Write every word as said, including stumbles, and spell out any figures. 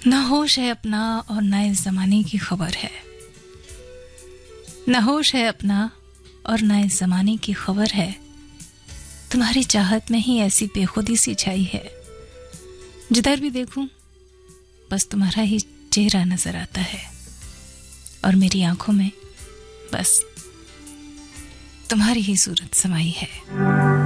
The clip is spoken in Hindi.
न होश है अपना और न इस जमाने की खबर है, न होश है अपना और न इस जमाने की खबर है। तुम्हारी चाहत में ही ऐसी बेखुदी सी छाई है, जिधर भी देखूं बस तुम्हारा ही चेहरा नजर आता है और मेरी आंखों में बस तुम्हारी ही सूरत समाई है।